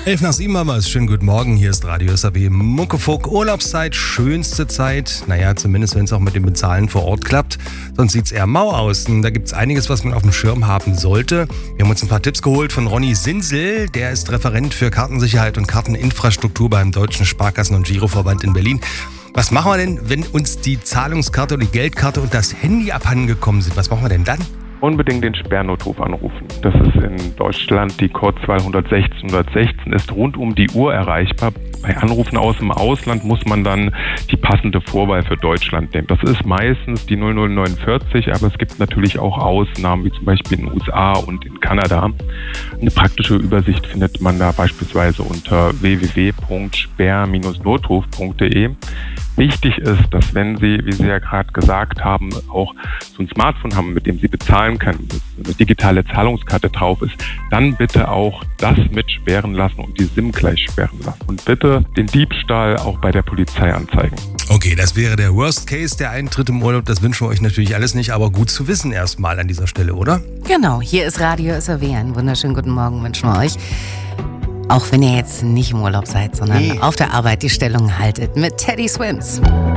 11:07 haben wir es. Schönen guten Morgen. Hier ist Radio SAW Muckefuck. Urlaubszeit, schönste Zeit. Naja, zumindest wenn es auch mit dem Bezahlen vor Ort klappt. Sonst sieht es eher mau aus. Und da gibt es einiges, was man auf dem Schirm haben sollte. Wir haben uns ein paar Tipps geholt von Ronny Sinsel. Der ist Referent für Kartensicherheit und Karteninfrastruktur beim Deutschen Sparkassen- und Giroverband in Berlin. Was machen wir denn, wenn uns die Zahlungskarte oder die Geldkarte und das Handy abhandengekommen sind? Was machen wir denn dann? Unbedingt den Sperrnotruf anrufen. Das ist in Deutschland die Kurzwahl 116 116, ist rund um die Uhr erreichbar. Bei Anrufen aus dem Ausland muss man dann die passende Vorwahl für Deutschland nehmen. Das ist meistens die 0049, aber es gibt natürlich auch Ausnahmen, wie zum Beispiel in den USA und in Kanada. Eine praktische Übersicht findet man da beispielsweise unter www.sperr-notruf.de. Wichtig ist, dass wenn Sie, wie Sie ja gerade gesagt haben, auch so ein Smartphone haben, mit dem Sie bezahlen können, eine digitale Zahlungskarte drauf ist, dann bitte auch das mitsperren lassen und die SIM gleich sperren lassen. Und bitte den Diebstahl auch bei der Polizei anzeigen. Okay, das wäre der Worst Case, der Eintritt im Urlaub. Das wünschen wir euch natürlich alles nicht, aber gut zu wissen erstmal an dieser Stelle, oder? Genau, hier ist Radio SAW. Einen wunderschönen guten Morgen wünschen wir euch. Auch wenn ihr jetzt nicht im Urlaub seid, sondern auf der Arbeit die Stellung haltet mit Teddy Swims.